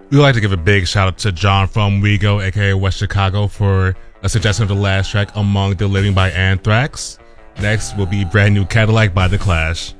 We would like to give a big shout out to John from WeGo, aka West Chicago, for a suggestion of the last track, Among the Living by Anthrax. Next will be Brand New Cadillac by The Clash.